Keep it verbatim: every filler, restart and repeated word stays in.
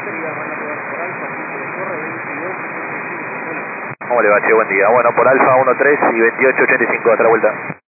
¿Cómo le va, che? Buen día. Bueno, por Alfa uno tres y veintiocho ochenta y cinco, otra vuelta.